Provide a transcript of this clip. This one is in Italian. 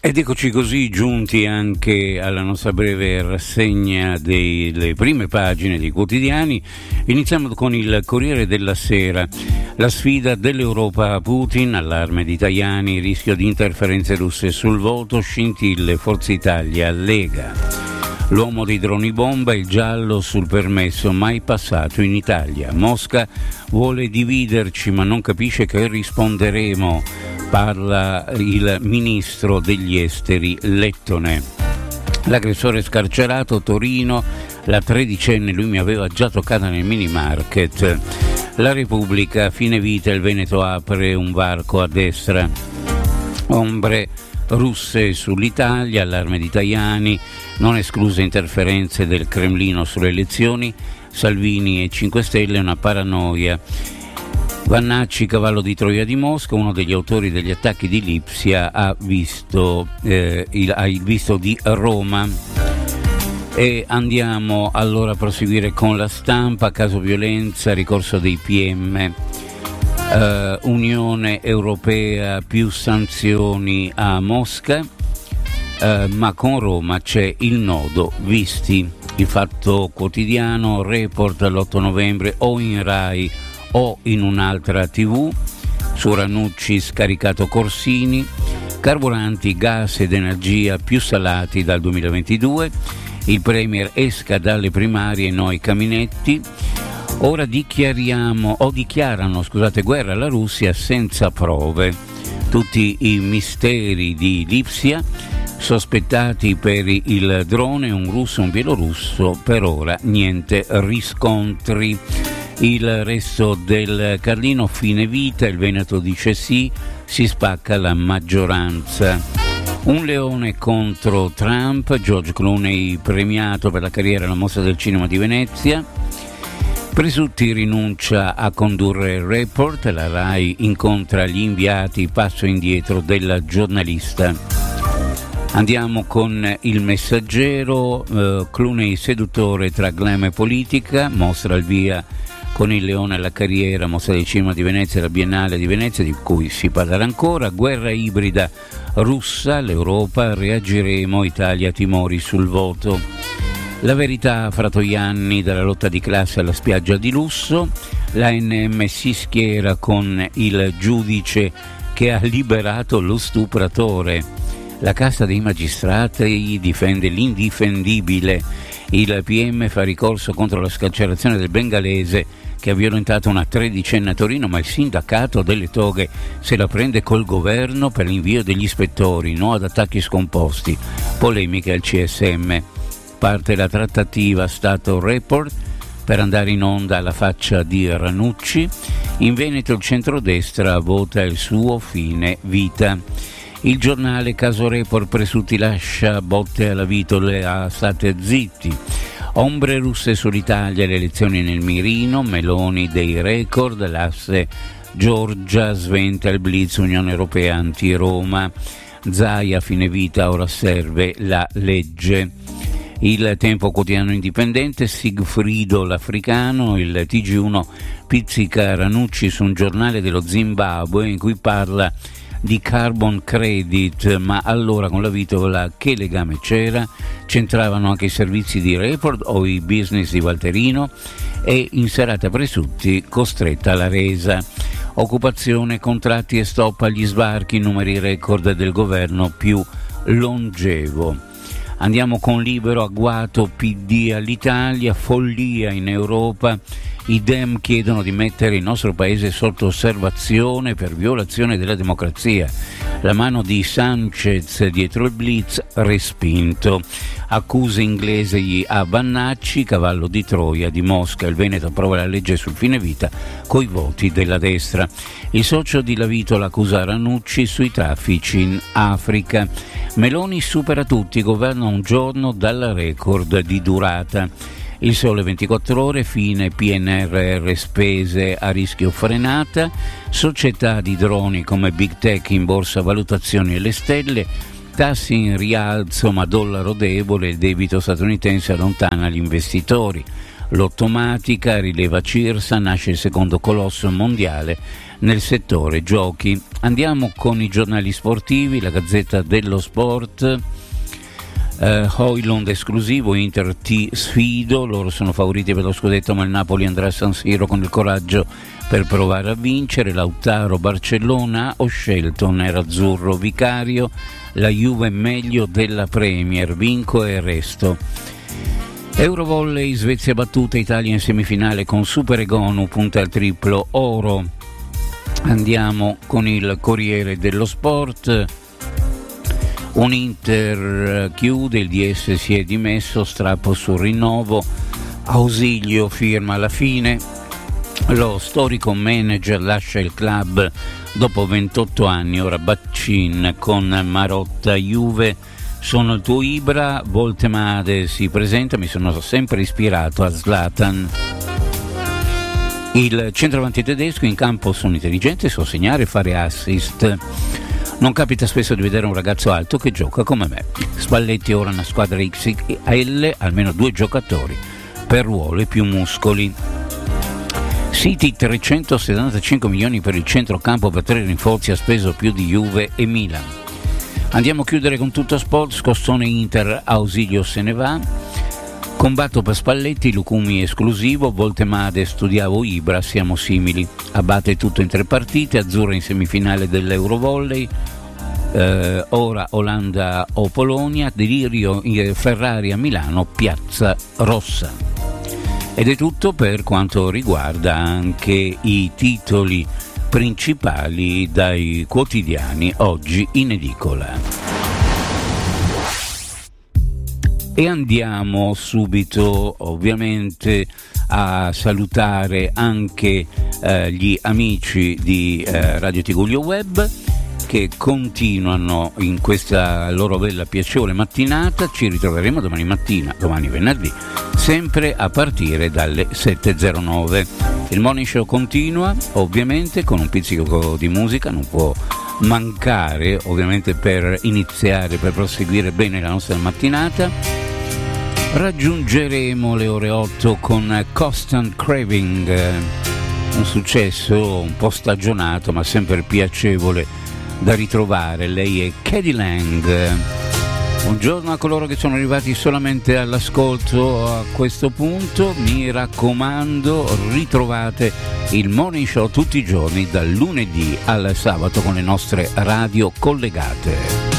Ed eccoci così giunti anche alla nostra breve rassegna delle prime pagine dei quotidiani. Iniziamo con il Corriere della Sera. La sfida dell'Europa a Putin, allarme di Tajani, rischio di interferenze russe sul voto, scintille, Forza Italia, Lega. L'uomo dei droni bomba, il giallo sul permesso mai passato in Italia. Mosca vuole dividerci ma non capisce che risponderemo. Parla il ministro degli esteri lettone. L'aggressore scarcerato, Torino, la tredicenne, lui mi aveva già toccata nel mini market. La Repubblica, fine vita, il Veneto apre un varco a destra. Ombre russe sull'Italia, allarme di Tajani, non escluse interferenze del Cremlino sulle elezioni, Salvini e 5 Stelle una paranoia. Vannacci, cavallo di Troia di Mosca, uno degli autori degli attacchi di Lipsia, ha il visto di Roma. E andiamo allora a proseguire con La Stampa. Caso violenza, ricorso dei PM, Unione Europea, più sanzioni a Mosca, ma con Roma c'è il nodo visti. Il Fatto Quotidiano, Report l'8 novembre o in Rai o in un'altra TV, su Ranucci scaricato Corsini, carburanti, gas ed energia più salati dal 2022, il Premier esca dalle primarie, noi caminetti, ora dichiarano guerra alla Russia senza prove, tutti i misteri di Lipsia, sospettati per il drone, un russo e un bielorusso, per ora niente riscontri. Il Resto del Carlino, fine vita, il Veneto dice sì, si spacca la maggioranza. Un leone contro Trump, George Clooney premiato per la carriera alla Mostra del Cinema di Venezia. Presutti rinuncia a condurre il Report, la Rai incontra gli inviati, passo indietro della giornalista. Andiamo con Il Messaggero, Clooney seduttore tra glam e politica, mostra al via con il leone alla carriera, Mostra del Cinema di Venezia e la Biennale di Venezia, di cui si parlerà ancora. Guerra ibrida russa, l'Europa, reagiremo, Italia timori sul voto. La Verità, fra Toianni, dalla lotta di classe alla spiaggia di lusso. L'ANM si schiera con il giudice che ha liberato lo stupratore. La Casta dei Magistrati difende l'indifendibile. Il PM fa ricorso contro la scarcerazione del bengalese che ha violentato una tredicenne a Torino, ma il sindacato delle toghe se la prende col governo per l'invio degli ispettori, no ad attacchi scomposti. Polemiche al CSM. Parte la trattativa Stato Report per andare in onda alla faccia di Ranucci. In Veneto il centrodestra vota il suo fine vita. Il Giornale, caso Report, Presutti lascia botte alla Vitola, state zitti. Ombre russe sull'Italia, le elezioni nel mirino, Meloni dei record, l'asse Giorgia sventa il blitz, Unione Europea anti-Roma, Zaia fine vita, ora serve la legge. Il Tempo Quotidiano Indipendente, Sigfrido l'Africano, il TG1 pizzica Ranucci su un giornale dello Zimbabwe in cui parla di carbon credit, ma allora con la Vitola che legame c'era? C'entravano anche i servizi di Report o i business di Valterino? E in serata Presutti costretta alla resa. Occupazione, contratti e stop agli sbarchi, numeri record del governo più longevo. Andiamo con Libero, agguato PD all'Italia, follia in Europa. I Dem chiedono di mettere il nostro paese sotto osservazione per violazione della democrazia. La mano di Sanchez dietro il blitz, respinto. Accuse inglesi a Vannacci, cavallo di Troia di Mosca. Il Veneto approva la legge sul fine vita coi voti della destra. Il socio di La Vitola accusa Ranucci sui traffici in Africa. Meloni supera tutti, governa un giorno dalla record di durata. Il Sole 24 Ore, fine PNRR, spese a rischio frenata, società di droni come Big Tech in borsa, valutazioni alle stelle, tassi in rialzo ma dollaro debole, il debito statunitense allontana gli investitori. L'Ottomatica, rileva Cirsa, nasce il secondo colosso mondiale nel settore giochi. Andiamo con i giornali sportivi, la Gazzetta dello Sport. Højlund esclusivo, Inter ti sfido, loro sono favoriti per lo scudetto ma il Napoli andrà a San Siro con il coraggio per provare a vincere. Lautaro, Barcellona o scelto nerazzurro vicario, la Juve meglio della Premier, vinco e resto. Eurovolley, Svezia battuta, Italia in semifinale con Super Egonu, punta al triplo oro. Andiamo con il Corriere dello Sport. Un Inter chiude, il DS si è dimesso, strappo sul rinnovo, Ausilio firma alla fine, lo storico manager lascia il club dopo 28 anni, ora Baccin con Marotta. Juve, sono il tuo Ibra, Voltemade si presenta, mi sono sempre ispirato a Zlatan. Il centravanti tedesco, in campo sono intelligente, so segnare e fare assist. Non capita spesso di vedere un ragazzo alto che gioca come me. Spalletti ora una squadra XL, almeno 2 giocatori per ruolo e più muscoli. City 375 milioni per il centrocampo per 3 rinforzi, ha speso più di Juve e Milan. Andiamo a chiudere con tutto sport, scostone Inter, Ausilio se ne va. Combatto per Spalletti, Lucumi esclusivo, Voltemade studiavo Ibra, siamo simili. Abate tutto in 3 partite, azzurra in semifinale dell'Eurovolley, ora Olanda o Polonia, delirio Ferrari a Milano, Piazza Rossa. Ed è tutto per quanto riguarda anche i titoli principali dai quotidiani oggi in edicola. E andiamo subito ovviamente a salutare anche gli amici di Radio Tigullio Web che continuano in questa loro bella piacevole mattinata. Ci ritroveremo domani mattina, domani venerdì, sempre a partire dalle 7.09. Il Morning Show continua ovviamente con un pizzico di musica, non può mancare ovviamente per iniziare, per proseguire bene la nostra mattinata. Raggiungeremo le ore 8 con Constant Craving, un successo un po' stagionato ma sempre piacevole da ritrovare. Lei è Kedy Lang. Buongiorno a coloro che sono arrivati solamente all'ascolto a questo punto, mi raccomando, ritrovate il Morning Show tutti i giorni dal lunedì al sabato con le nostre radio collegate.